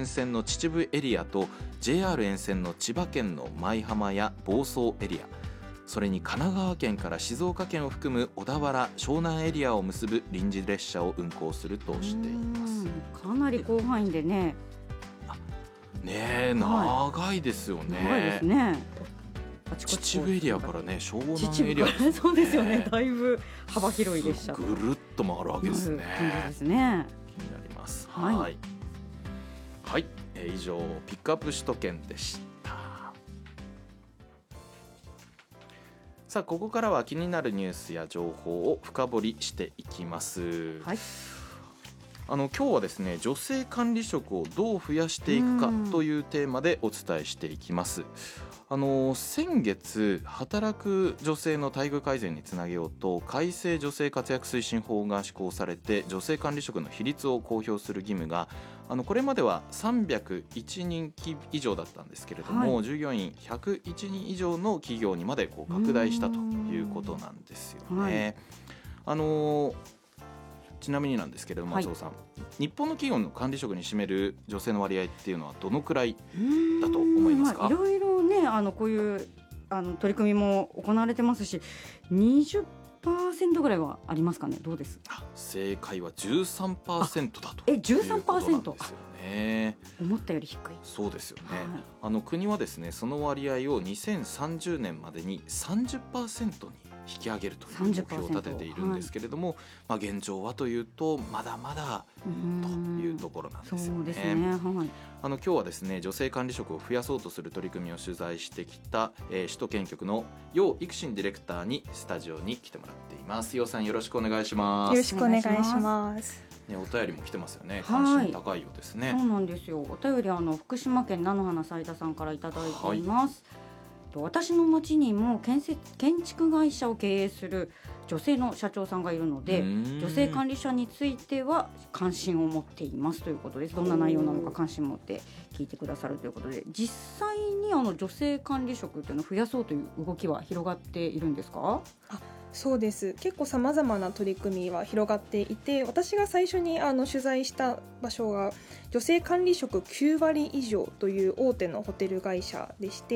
沿線の秩父エリアと JR 沿線の千葉県の舞浜や房総エリア、それに神奈川県から静岡県を含む小田原湘南エリアを結ぶ臨時列車を運行するとしています。 かなり広範囲でね。 ねえ、長いですよね。 長いですね。 秩父エリアからね湘南エリアですね。 そうですよね。だいぶ幅広い列車。 ぐるっと回るわけですね。 感じですね。 気になります。はい。はい、以上ピックアップ首都圏でした。さあここからは気になるニュースや情報を深掘りしていきます。はい。今日はですね、女性管理職をどう増やしていくかというテーマでお伝えしていきます。先月働く女性の待遇改善につなげようと改正女性活躍推進法が施行されて、女性管理職の比率を公表する義務がこれまでは301人以上だったんですけれども、従業員101人以上の企業にまで拡大したということなんですよね。ちなみになんですけれども、松尾さん、日本の企業の管理職に占める女性の割合っていうのはどのくらいだと思いますか？ いろいろね、こういう取り組みも行われてますし、20% ぐらいはありますかね。どうです？ 正解は 13% だと。 13%。 ね、 思ったより低い。 そうですよね。国はですね、その割合を2030年までに 30% に引き上げるという目標を立てているんですけれども、現状はというとまだまだというところなんですよね。 そうですね。 今日はですね、女性管理職を増やそうとする取り組みを取材してきた、首都圏局の楊育信ディレクターにスタジオに来てもらっています。楊さん、よろしくお願いします。 よろしくお願いします。 ね、お便りも来てますよね。関心高いようですね。 そうなんですよ。お便り福島県菜の花斉田さんからいただいています。私の町にも建築会社を経営する女性の社長さんがいるので、女性管理者については関心を持っていますということです。どんな内容なのか関心を持って聞いてくださるということで、実際に女性管理職というのを増やそうという動きは広がっているんですか？ そうです。結構さまざまな取り組みは広がっていて、私が最初に取材した場所が女性管理職9割以上という大手のホテル会社でして、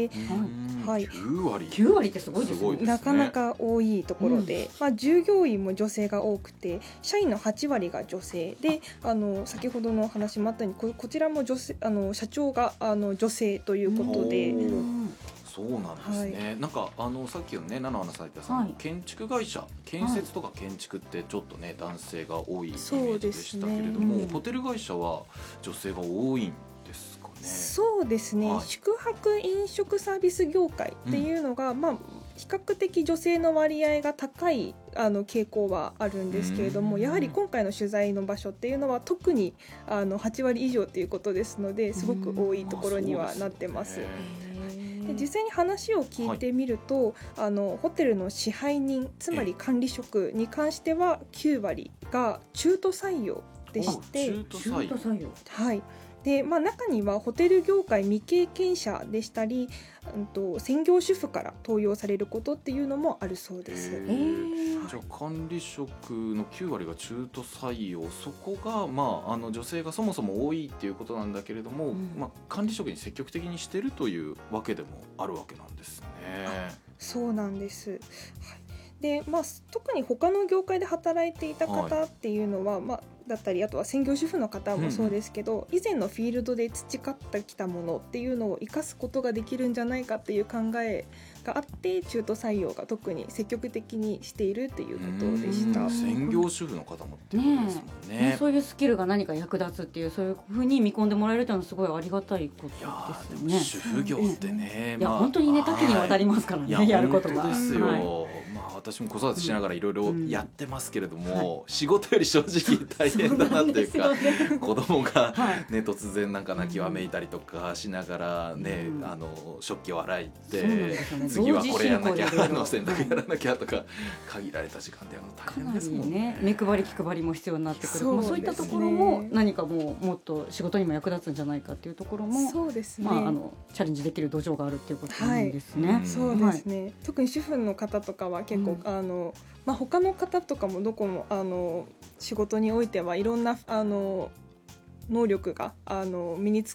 9割ってすごいですね。 なかなか多いところで、従業員も女性が多くて、社員の8割が女性で、先ほどの話もあったように こちらも女性社長が女性ということで、 そうなんですね。なんかさっきのね、菜の花斉田さん、建築会社、建設とか建築ってちょっとね、男性が多いイメージでしたけれども、ホテル会社は女性が多いんですかね。 そうですね、宿泊飲食サービス業界っていうのが、比較的女性の割合が高い傾向はあるんですけれども、やはり今回の取材の場所っていうのは特に8割以上ということですので、すごく多いところにはなってます。で実際に話を聞いてみると、ホテルの支配人、つまり管理職に関しては9割が中途採用でして、 中途採用、 で中にはホテル業界未経験者でしたり、専業主婦から登用されることっていうのもあるそうです。 じゃあ管理職の9割が中途採用、そこが、女性がそもそも多いっていうことなんだけれども、管理職に積極的にしてるというわけでもあるわけなんですね。 そうなんです。で特に他の業界で働いていた方っていうのは、だったり、あとは専業主婦の方もそうですけど、以前のフィールドで培ってきたものっていうのを生かすことができるんじゃないかっていう考えがあって、中途採用が特に積極的にしているっていうことでした。 専業主婦の方もっていうことですもんね。 そういうスキルが何か役立つっていう、そういうふうに見込んでもらえるというのはすごいありがたいことですよね。 主婦業ってね、 本当にね、多岐にわたりますからね、やることが。 本当ですよ。私も子育てしながらいろいろやってますけれども、仕事より正直大変だなっていうか、子供が、突然なんか泣きわめいたりとかしながらね、食器を洗いって、次はこれやらなきゃ、洗濯やらなきゃとか、限られた時間で大変ですもんね。 目配り気配りも必要になってくる。そういったところも何かもっと仕事にも役立つんじゃないかっていうところも、 そうですね、 チャレンジできる土壌があるっていうことなんですね。 そうですね。特に主婦の方とかは結構、他の方とかもどこも仕事においてはいろんな能力が身につ